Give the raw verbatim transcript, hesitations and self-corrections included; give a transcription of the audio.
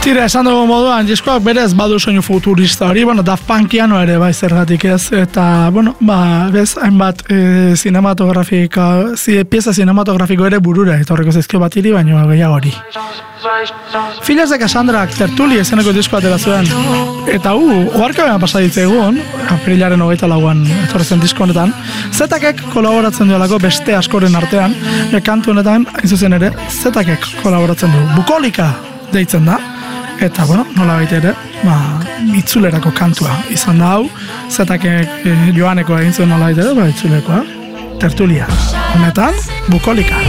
Tira, esan dugu moduan, diskoak berez badu soinu futurista hori, bueno, Daft Punkiano ere bai zergatik ez, eta, bueno, ba, bez, hainbat e, cinematografika, zi, pieza cinematografiko ere burura, eta horreko zaizkio bat iri, baina gehiago hori. Filhas de Cassandrak tertuli ezeneko diskoa atera zuen, eta hu, uh, oharkabean pasaditze egun, aprilaren hogeita lauan etorrezen disko honetan, Zetakek kolaboratzen duelako beste askoren artean, e, kantu honetan, hain zuzen ere, Zetakek kolaboratzen du. Bukolika deitzen da, eta, bueno, nola baita ere, ba, itzulerako kantua izan da hau, Zetakek e, joaneko egin zuen nola baita ere, ba, itzulekoa, tertulia. Honetan, Bukolika.